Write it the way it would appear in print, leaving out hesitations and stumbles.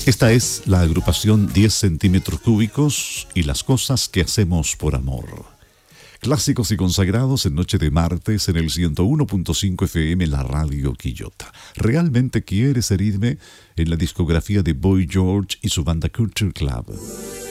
Esta es la agrupación 10 centímetros cúbicos y las cosas que hacemos por amor. Clásicos y consagrados en Noche de Martes en el 101.5 FM, la radio Quillota. ¿Realmente quieres herirme? En la discografía de Boy George y su banda Culture Club.